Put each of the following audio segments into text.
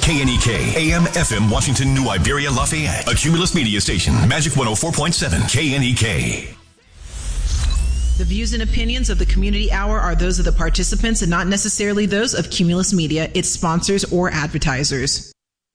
KNEK, AM, FM, Washington, New Iberia, Lafayette. A Cumulus Media Station. Magic 104.7, KNEK. The views and opinions of the Community Hour are those of the participants and not necessarily those of Cumulus Media, its sponsors, or advertisers.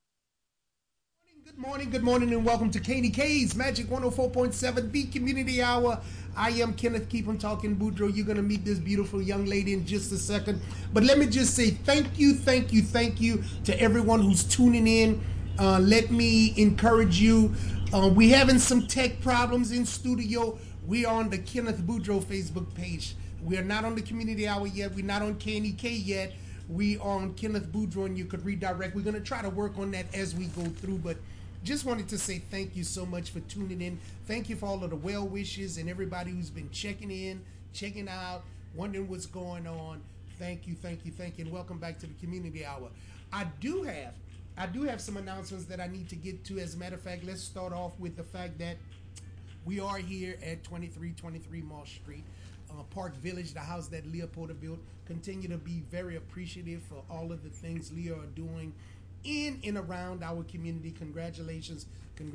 Good morning, and welcome to KNEK's Magic 104.7, the Community Hour. I am Kenneth Keep on Talking Boudreaux. You're going to meet this beautiful young lady in just a second. But let me just say thank you to everyone who's tuning in. Let me encourage you. We're having some tech problems in studio. We are on the Kenneth Boudreaux Facebook page. We are not on the Community Hour yet. We're not on KNEK yet. We are on Kenneth Boudreaux, and you could redirect. We're going to try to work on that as we go through, but just wanted to say thank you so much for tuning in. Thank you for all of the well wishes and everybody who's been checking in, checking out, wondering what's going on. Thank you, and welcome back to the Community Hour. I do have some announcements that I need to get to. As a matter of fact, let's start off with the fact that we are here at 2323 Moss Street, Park Village, the house that Leah Porter built. Continue to be very appreciative for all of the things Leah are doing in and around our community. Congratulations,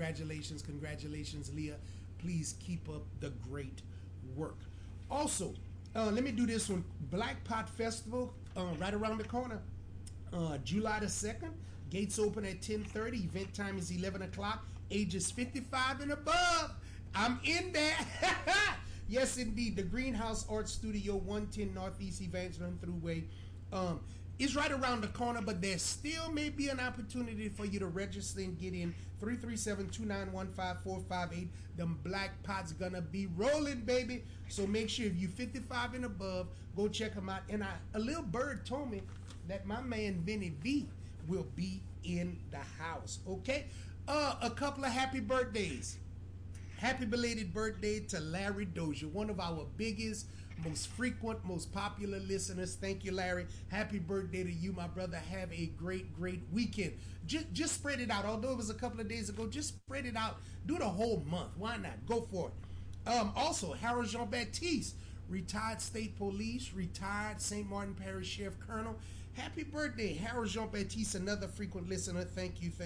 Leah. Please keep up the great work. Also, let me do this one. Black Pot Festival, right around the corner, July the 2nd. Gates open at 10:30. Event time is 11 o'clock. Ages 55 and above. I'm in there. Yes, indeed. The Greenhouse Art Studio, 110 Northeast Evangeline Thruway. It's right around the corner, but there still may be an opportunity for you to register and get in. 337-291-5458. Them Black Pots gonna be rolling, baby. So make sure if you're 55 and above, go check them out. And a little bird told me that my man Vinny V will be in the house. Okay? A couple of happy birthdays. Happy belated birthday to Larry Dozier, one of our biggest, most frequent, most popular listeners. Thank you, Larry. Happy birthday to you, my brother. Have a great weekend. Just spread it out. Although it was a couple of days ago, just spread it out. Do the whole month. Why not? Go for it. Also, Harold Jean-Baptiste, retired state police, retired St. Martin Parish Sheriff Colonel. Happy birthday, Harold Jean-Baptiste, another frequent listener. Thank you.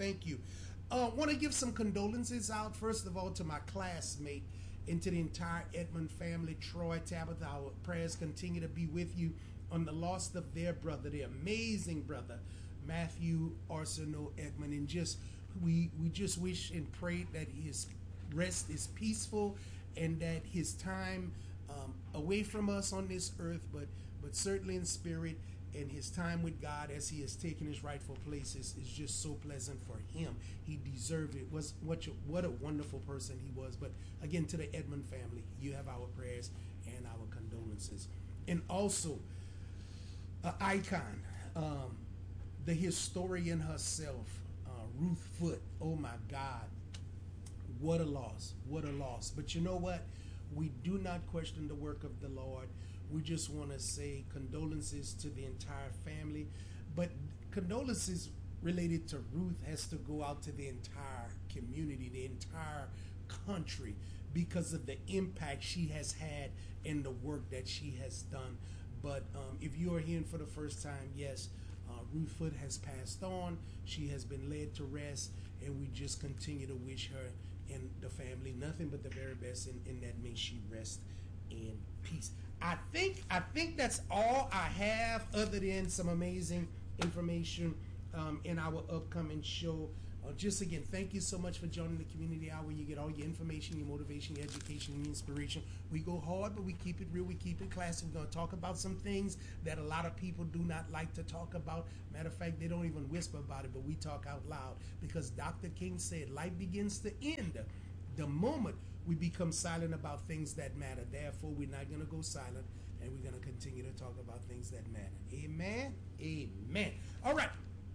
Want to give some condolences out, first of all, to my classmate and to the entire Edmond family. Troy, Tabitha, our prayers continue to be with you on the loss of their brother, their amazing brother, Matthew Arsenault Edmond. And we just wish and pray that his rest is peaceful and that his time away from us on this earth, but certainly in spirit, and his time with God as he has taken his rightful place is just so pleasant for him. He deserved it. What a wonderful person he was. But again, to the Edmond family, you have our prayers and our condolences. And also, an icon, the historian herself, Ruth Foote. Oh my God, what a loss. But you know what? We do not question the work of the Lord. We just want to say condolences to the entire family. But condolences related to Ruth has to go out to the entire community, the entire country, because of the impact she has had in the work that she has done. But if you are hearing for the first time, yes, Ruth Foote has passed on. She has been laid to rest, and we just continue to wish her and the family nothing but the very best, and that may she rest in peace. I think that's all I have, other than some amazing information in our upcoming show. Just again, thank you so much for joining the Community Hour. You get all your information, your motivation, your education, your inspiration. We go hard, but we keep it real. We keep it classy. We're going to talk about some things that a lot of people do not like to talk about. Matter of fact, they don't even whisper about it, but we talk out loud, because Dr. King said life begins to end the moment we become silent about things that matter. Therefore, we're not going to go silent, and we're going to continue to talk about things that matter. Amen. All right.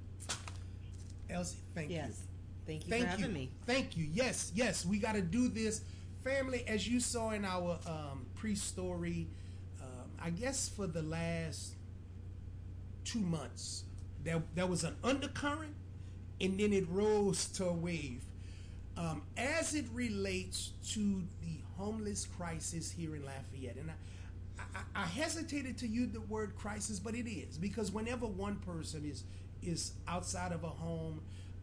Elsie, thank you. Thank you for having me. Thank you. Yes, we got to do this. Family, as you saw in our pre-story, I guess for the last 2 months, there was an undercurrent, and then it rose to a wave. As it relates to the homeless crisis here in Lafayette. And I hesitated to use the word crisis, but it is, because whenever one person is outside of a home,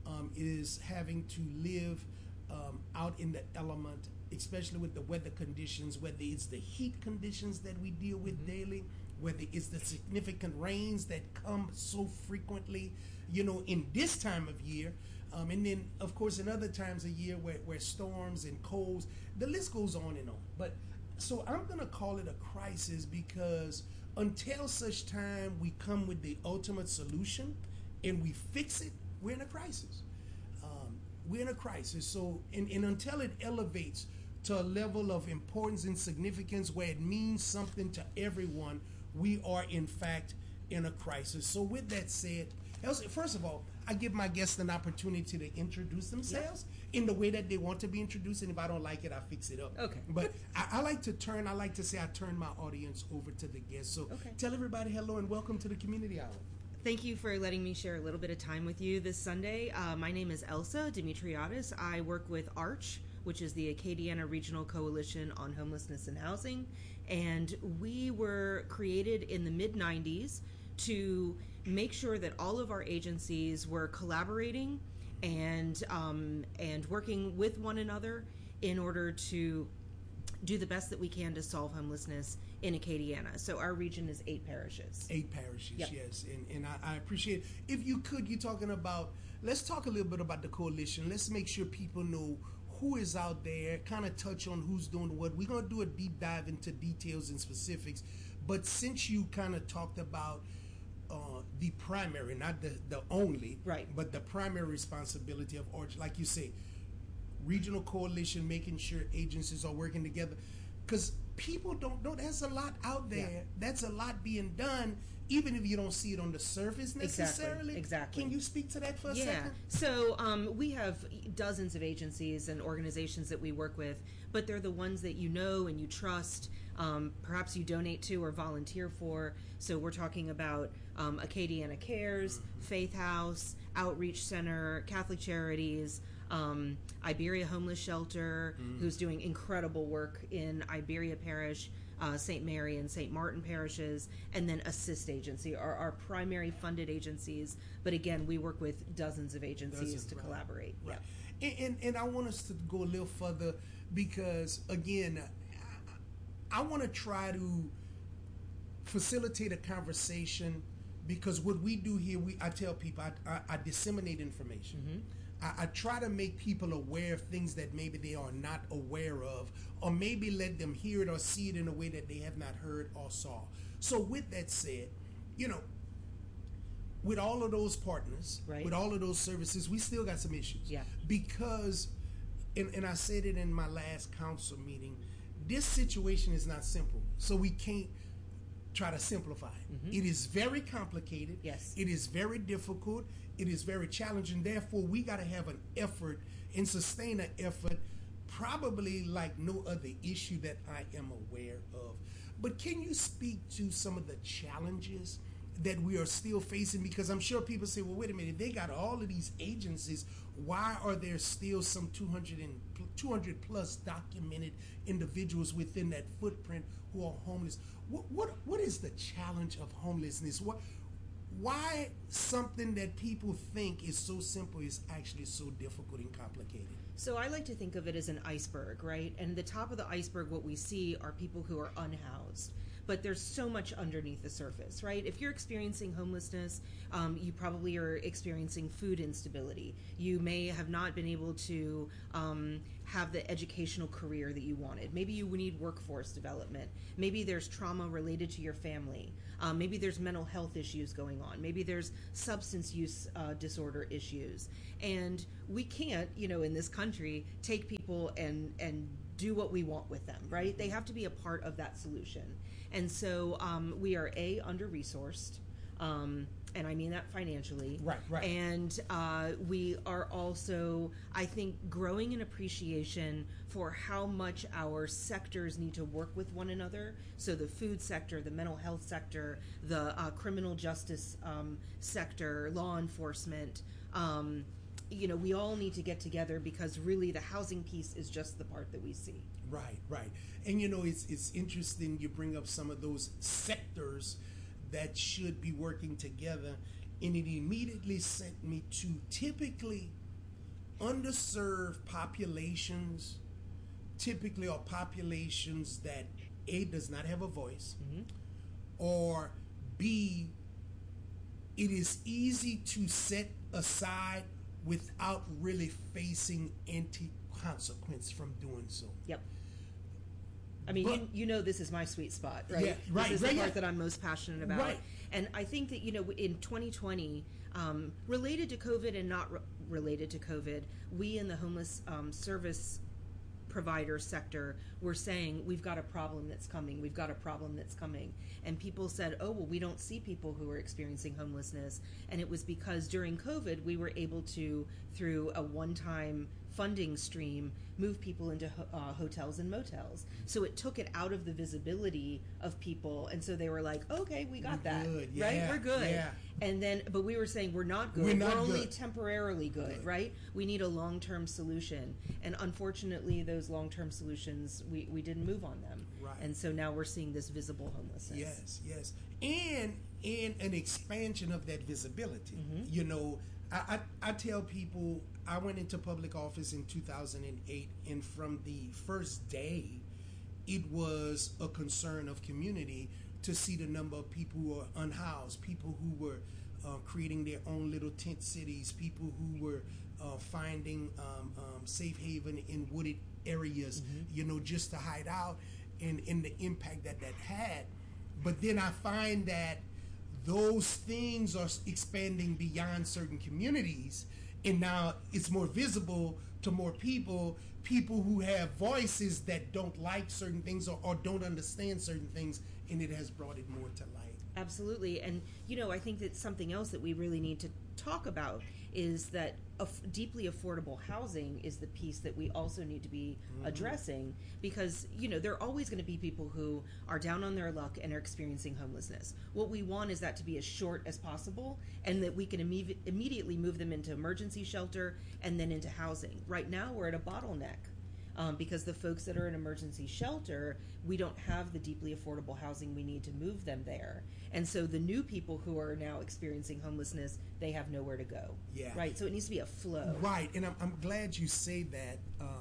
is having to live out in the element, especially with the weather conditions, whether it's the heat conditions that we deal with daily, whether it's the significant rains that come so frequently, in this time of year. And then, of course, in other times of year where storms and colds, the list goes on and on. But so I'm going to call it a crisis because until such time we come with the ultimate solution and we fix it, we're in a crisis. We're in a crisis. So, and until it elevates to a level of importance and significance where it means something to everyone, we are, in fact, in a crisis. So with that said, first of all, I give my guests an opportunity to introduce themselves in the way that they want to be introduced, and if I don't like it, I fix it up. Okay. But I like to turn my audience over to the guests. So tell everybody hello and welcome to the Community Hour. Thank you for letting me share a little bit of time with you this Sunday. My name is Elsa Dimitriadis. I work with ARCH, which is the Acadiana Regional Coalition on Homelessness and Housing, and we were created in the mid-90s to make sure that all of our agencies were collaborating and working with one another in order to do the best that we can to solve homelessness in Acadiana. So our region is 8 parishes. 8 parishes, Yep. yes. And I appreciate it. If you could, let's talk a little bit about the coalition. Let's make sure people know who is out there, kind of touch on who's doing what. We're going to do a deep dive into details and specifics. But since you kind of talked about the primary, not the only, Right. but the primary responsibility of ARCH, like you say, regional coalition, making sure agencies are working together. Because people don't know, there's a lot out there. Yeah. That's a lot being done, even if you don't see it on the surface necessarily. Exactly. Can you speak to that for a second? So we have dozens of agencies and organizations that we work with, but they're the ones that you know and you trust, perhaps you donate to or volunteer for. So we're talking about Acadiana Cares, Faith House, Outreach Center, Catholic Charities, Iberia Homeless Shelter, who's doing incredible work in Iberia Parish, St. Mary and St. Martin parishes, and then Assist Agency are our primary funded agencies. But again, we work with dozens of agencies to collaborate. Right. Yeah. And I want us to go a little further because, again, I want to try to facilitate a conversation because what we do here, I tell people, I disseminate information. I try to make people aware of things that maybe they are not aware of, or maybe let them hear it or see it in a way that they have not heard or saw. So with that said, with all of those partners, Right. with all of those services, we still got some issues. Yeah. Because, and I said it in my last council meeting, this situation is not simple. So we can't try to simplify it. It is very complicated. Yes. It is very difficult. It is very challenging. Therefore, we got to have an effort and sustain an effort, probably like no other issue that I am aware of. But can you speak to some of the challenges that we are still facing? Because I'm sure people say, well, wait a minute, they got all of these agencies. Why are there still some 200 plus documented individuals within that footprint who are homeless? What is the challenge of homelessness? Why something that people think is so simple is actually so difficult and complicated? So I like to think of it as an iceberg, right? And the top of the iceberg, what we see are people who are unhoused. But there's so much underneath the surface, right? If you're experiencing homelessness, you probably are experiencing food instability. You may have not been able to have the educational career that you wanted. Maybe you need workforce development. Maybe there's trauma related to your family. Maybe there's mental health issues going on. Maybe there's substance use disorder issues. And we can't, in this country, take people and do what we want with them, right? They have to be a part of that solution. And so we are under-resourced, and I mean that financially. Right. And we are also, I think, growing an appreciation for how much our sectors need to work with one another. So the food sector, the mental health sector, the criminal justice sector, law enforcement, we all need to get together because really the housing piece is just the part that we see. Right. And it's interesting you bring up some of those sectors that should be working together. and it immediately sent me to typically underserved populations, typically are populations that A, does not have a voice, or B, it is easy to set aside without really facing consequence from doing so. Yep. I mean, But- you know this is my sweet spot, right? Yeah, right, This is right, the part yeah. that I'm most passionate about. Right. And I think that, in 2020, related to COVID and not related to COVID, we in the homeless service provider sector were saying, we've got a problem that's coming, we've got a problem that's coming. And people said, oh, well, we don't see people who are experiencing homelessness. And it was because during COVID, we were able to, through a one-time funding stream, move people into hotels and motels. So it took it out of the visibility of people, and so they were like, okay, we got We're that, good, right? yeah, We're good. yeah. And then, but we were saying we're not good. We're not only good. temporarily good, right? We need a long-term solution. And unfortunately, those long-term solutions, we didn't move on them. Right. And so now we're seeing this visible homelessness. Yes. And an expansion of that visibility. You know, I tell people, I went into public office in 2008, and from the first day, it was a concern of community to see the number of people who are unhoused, people who were creating their own little tent cities, people who were finding safe haven in wooded areas, you know, just to hide out, and the impact that had. But then I find that those things are expanding beyond certain communities, and now it's more visible to more people who have voices that don't like certain things or don't understand certain things, and it has brought it more to light. Absolutely. And, I think that something else that we really need to talk about is that deeply affordable housing is the piece that we also need to be addressing, because, there are always going to be people who are down on their luck and are experiencing homelessness. What we want is that to be as short as possible, and that we can immediately move them into emergency shelter and then into housing. Right now, we're at a bottleneck. Because the folks that are in emergency shelter, we don't have the deeply affordable housing we need to move them there. And so the new people who are now experiencing homelessness, they have nowhere to go. Yeah. Right? So it needs to be a flow. Right, and I'm glad you say that.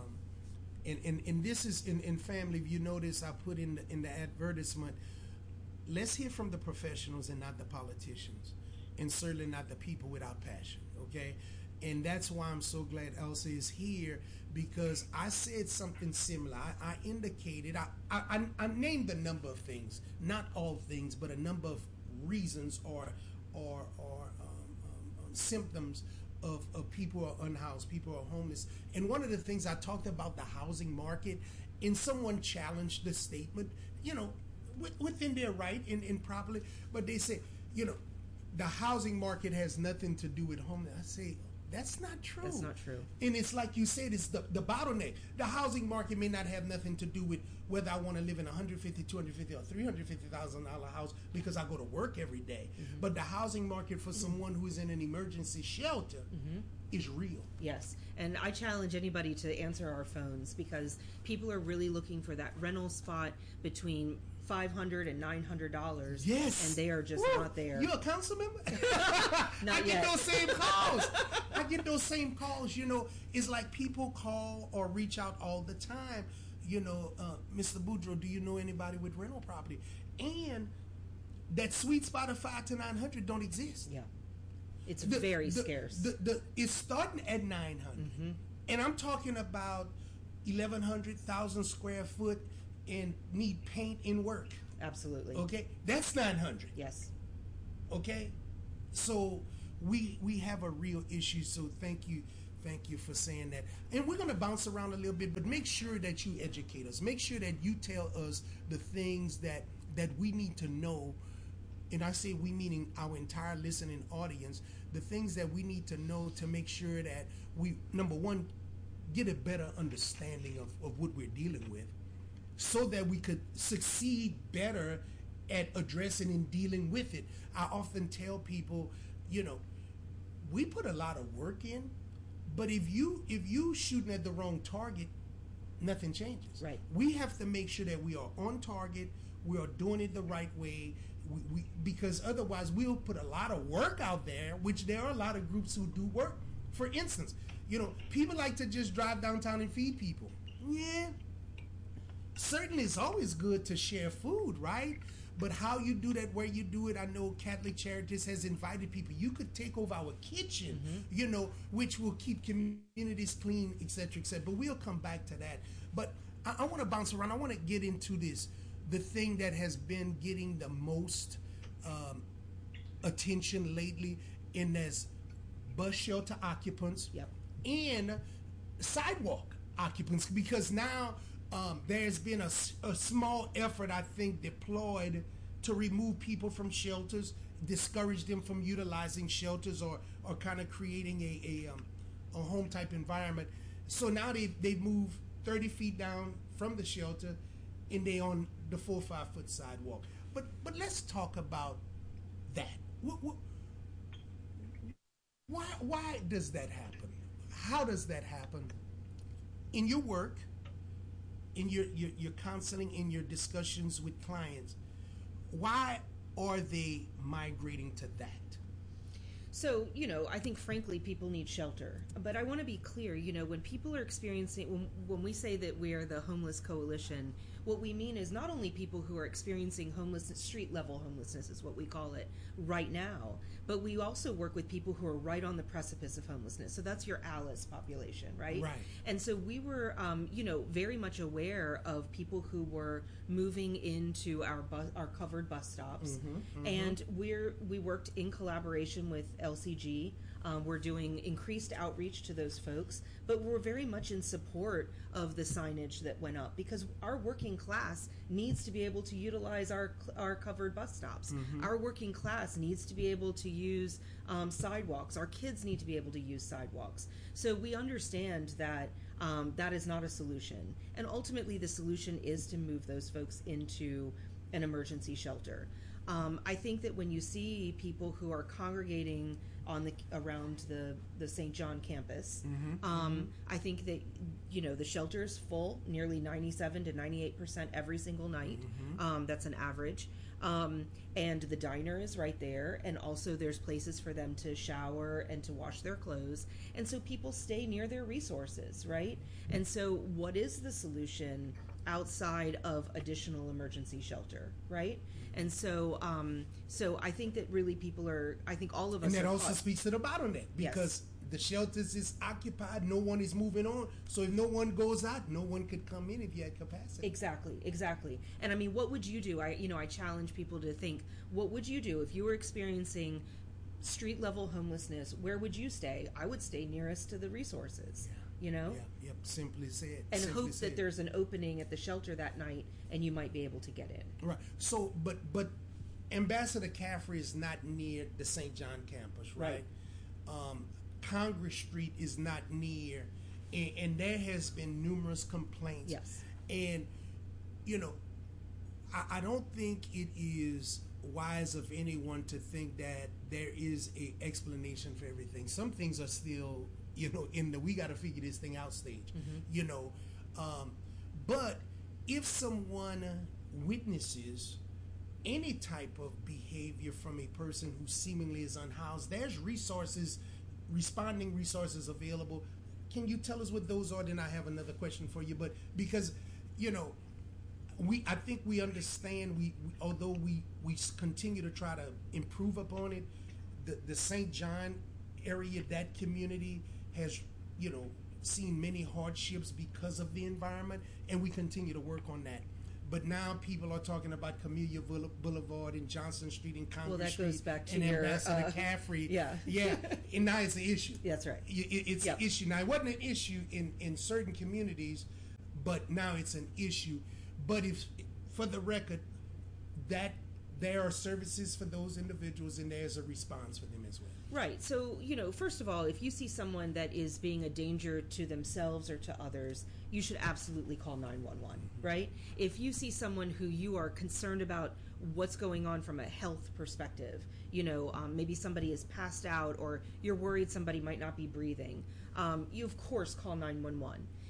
And this is in family. If you notice, I put in the advertisement, let's hear from the professionals and not the politicians, and certainly not the people without passion. Okay, and that's why I'm so glad Elsa is here, because I said something similar. I indicated, I named a number of things, not all things, but a number of reasons or symptoms of people who are unhoused, people who are homeless. And one of the things I talked about the housing market, and someone challenged the statement, within their right and properly, but they say, the housing market has nothing to do with homelessness. I say, that's not true. That's not true. And it's like you said, it's the bottleneck. The housing market may not have nothing to do with whether I want to live in $150,000, $250,000, or $350,000 house because I go to work every day. But the housing market for someone who is in an emergency shelter is real. Yes, and I challenge anybody to answer our phones, because people are really looking for that rental spot between $500 and $900. Yes. And they are just Woo! not there. You a council member? Not I get yet. those same calls. It's like people call or reach out all the time. Mr. Boudreaux, do you know anybody with rental property? And that sweet spot of 5 to 900 don't exist. Yeah. It's very scarce. It's starting at 900, and I'm talking about 1,100, 1,000 square foot, and need paint and work. Absolutely. Okay, that's 900. Yes. Okay, so we have a real issue. So thank you for saying that. And we're going to bounce around a little bit, but make sure that you educate us. Make sure that you tell us the things that we need to know. And I say we, meaning our entire listening audience, the things that we need to know to make sure that we, number one, get a better understanding of what we're dealing with, so that we could succeed better at addressing and dealing with it. I often tell people, we put a lot of work in, but if you shooting at the wrong target, nothing changes. Right. We have to make sure that we are on target, we are doing it the right way, because otherwise we'll put a lot of work out there, which there are a lot of groups who do work. For instance, people like to just drive downtown and feed people. Yeah, certainly it's always good to share food, right? But how you do that, where you do it, I know Catholic Charities has invited people. You could take over our kitchen, which will keep communities clean, et cetera, et cetera. But we'll come back to that. But I want to bounce around. I want to get into the thing that has been getting the most attention lately, and that's bus shelter occupants and sidewalk occupants, because now there's been a small effort, I think, deployed to remove people from shelters, discourage them from utilizing shelters or kind of creating a home type environment. So now they've moved 30 feet down from the shelter, and they on the 4 or 5 foot sidewalk. But let's talk about that. Why does that happen? How does that happen in your work, in your counseling, in your discussions with clients? Why are they migrating to that? So, I think frankly people need shelter. But I want to be clear, when people are experiencing, when we say that we are the Homeless Coalition, what we mean is not only people who are experiencing homelessness, street level homelessness is what we call it right now, but we also work with people who are right on the precipice of homelessness. So that's your ALICE population, right? Right. And so we were, very much aware of people who were moving into our covered bus stops. And we worked in collaboration with LCG. We're doing increased outreach to those folks, but we're very much in support of the signage that went up, because our working class needs to be able to utilize our covered bus stops. Our working class needs to be able to use sidewalks. Our kids need to be able to use sidewalks. So we understand that that is not a solution. And ultimately the solution is to move those folks into an emergency shelter. I think that when you see people who are congregating around the St. John campus, I think that the shelter is full, nearly 97 to 98% every single night. That's an average. And the diner is right there, and also there's places for them to shower and to wash their clothes, and so people stay near their resources, right? And so what is the solution outside of additional emergency shelter, right? And so so I think that really I think all of us, and that also speaks to the bottleneck, because the shelters is occupied, no one is moving on. So if no one goes out, no one could come in if you had capacity. Exactly. And I mean, what would you do? I challenge people to think, what would you do if you were experiencing street level homelessness? Where would you stay? I would stay nearest to the resources. Simply said. And hope that there's an opening at the shelter that night and you might be able to get in. Right. So, but Ambassador Caffrey is not near the St. John campus, right? Congress Street is not near, and there has been numerous complaints. Yes. And, I don't think it is wise of anyone to think that there is a explanation for everything. Some things are still, in the we got to figure this thing out stage, but if someone witnesses any type of behavior from a person who seemingly is unhoused, there's responding resources available. Can you tell us what those are? Then I have another question for you. But because, I think we understand, although we continue to try to improve upon it, the St. John area, that community has, seen many hardships because of the environment, and we continue to work on that. But now people are talking about Camellia Boulevard and Johnson Street and Congress Street. Well, that goes back to and your Ambassador Caffrey. Yeah. And now it's an issue. That's right. It's an issue. Now, it wasn't an issue in certain communities, but now it's an issue. But if, for the record, that there are services for those individuals and there's a response for them as well. Right. So, first of all, if you see someone that is being a danger to themselves or to others, you should absolutely call 911, right? If you see someone who you are concerned about what's going on from a health perspective, maybe somebody is passed out or you're worried somebody might not be breathing, you of course call 911.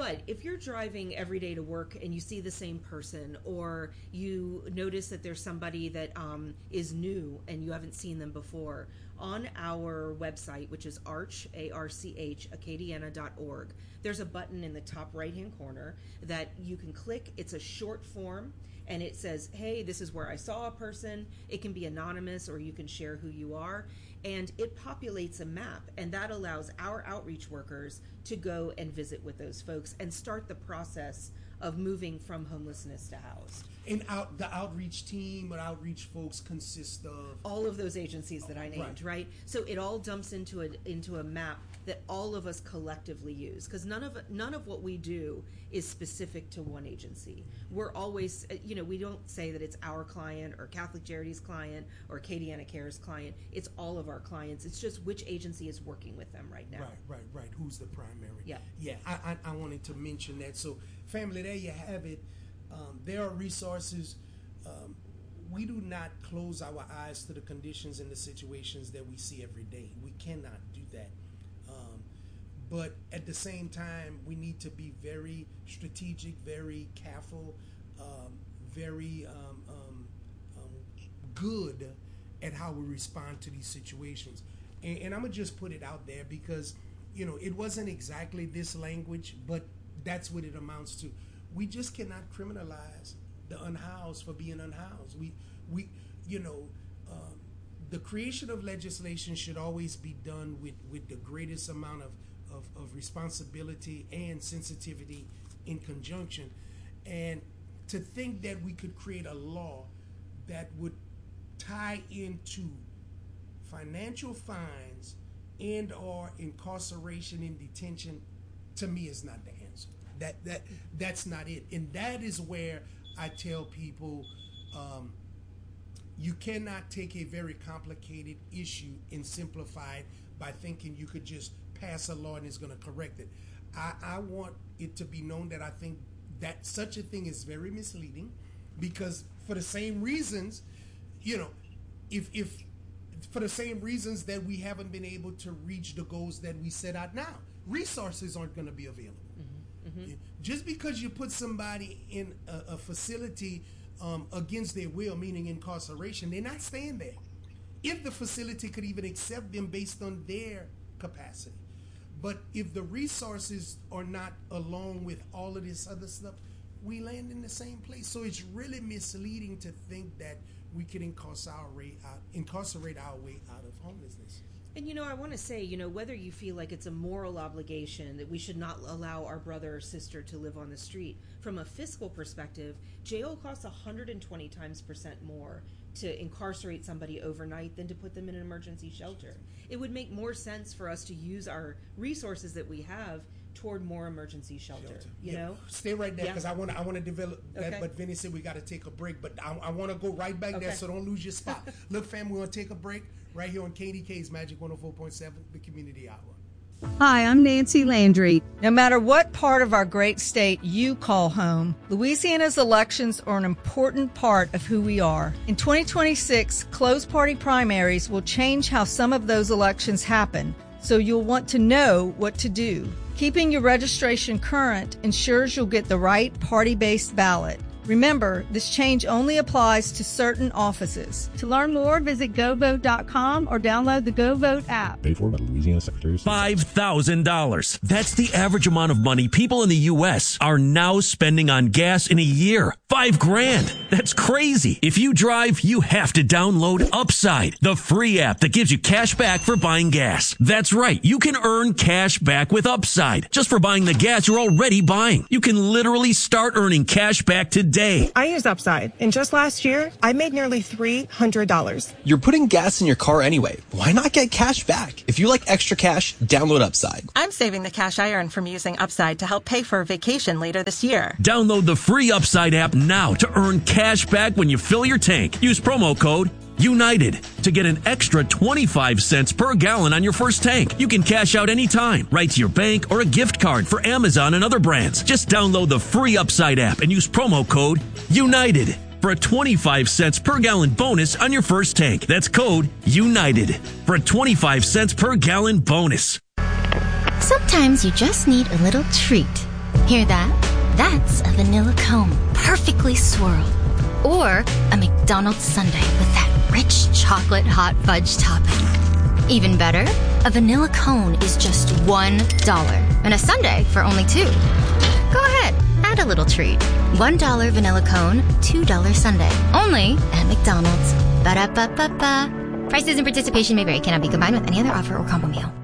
But if you're driving every day to work and you see the same person, or you notice that there's somebody that is new and you haven't seen them before, on our website, which is arch, A-R-C-H, acadiana.org, there's a button in the top right-hand corner that you can click. It's a short form, and it says, hey, this is where I saw a person. It can be anonymous, or you can share who you are. And it populates a map, and that allows our outreach workers to go and visit with those folks and start the process of moving from homelessness to housed. And the outreach team or outreach folks consist of all of those agencies that I named, right? So it all dumps into a map that all of us collectively use, because none of what we do is specific to one agency. We're always, we don't say that it's our client or Catholic Charities client or Acadiana Cares client. It's all of our clients. It's just which agency is working with them right now. Right. Who's the primary? Yeah. I wanted to mention that. So, family, there you have it. There are resources. We do not close our eyes to the conditions and the situations that we see every day. We cannot do that. But at the same time, we need to be very strategic, very careful, very good at how we respond to these situations. And I'm going to just put it out there because, it wasn't exactly this language, but that's what it amounts to. We just cannot criminalize the unhoused for being unhoused. The creation of legislation should always be done with the greatest amount of responsibility and sensitivity in conjunction. And to think that we could create a law that would tie into financial fines and or incarceration and detention, to me, is not the answer. That's not it. And that is where I tell people, you cannot take a very complicated issue and simplify it by thinking you could just pass a law and it's going to correct it. I want it to be known that I think that such a thing is very misleading, because for the same reasons, if for the same reasons that we haven't been able to reach the goals that we set out now, resources aren't going to be available. Mm-hmm. Just because you put somebody in a facility against their will, meaning incarceration, they're not staying there. If the facility could even accept them based on their capacity. But if the resources are not along with all of this other stuff, we land in the same place. So it's really misleading to think that we could incarcerate our way out of homelessness. And I want to say, whether you feel like it's a moral obligation that we should not allow our brother or sister to live on the street, from a fiscal perspective, jail costs 120 times % more to incarcerate somebody overnight than to put them in an emergency shelter. It would make more sense for us to use our resources that we have toward more emergency shelter. You know? Stay right there, because I want to develop that. Okay. But Vinny said we got to take a break. But I want to go right back there, so don't lose your spot. Look, fam, we're going to take a break right here on KDK's Magic 104.7, the Community Hour. Hi, I'm Nancy Landry. No matter what part of our great state you call home, Louisiana's elections are an important part of who we are. In 2026, closed party primaries will change how some of those elections happen, so you'll want to know what to do. Keeping your registration current ensures you'll get the right party-based ballot. Remember, this change only applies to certain offices. To learn more, visit GoVote.com or download the GoVote app. Paid for by the Louisiana Secretary of State. $5,000. That's the average amount of money people in the U.S. are now spending on gas in a year. $5,000. That's crazy. If you drive, you have to download Upside, the free app that gives you cash back for buying gas. That's right. You can earn cash back with Upside just for buying the gas you're already buying. You can literally start earning cash back today. I use Upside, and just last year, I made nearly $300. You're putting gas in your car anyway. Why not get cash back? If you like extra cash, download Upside. I'm saving the cash I earn from using Upside to help pay for a vacation later this year. Download the free Upside app now to earn cash back when you fill your tank. Use promo code United to get an extra 25 cents per gallon on your first tank. You can cash out anytime, right to your bank or a gift card for Amazon and other brands. Just download the free Upside app and use promo code United for a 25 cents per gallon bonus on your first tank. That's code United for a 25 cents per gallon bonus. Sometimes you just need a little treat. Hear that? That's a vanilla cone, perfectly swirled. Or a McDonald's sundae with that rich chocolate hot fudge topping. Even better, a vanilla cone is just $1, and a sundae for only $2. Go ahead, add a little treat. $1 vanilla cone, $2 sundae. Only at McDonald's. Ba-da-ba-ba-ba. Prices and participation may vary. Cannot be combined with any other offer or combo meal.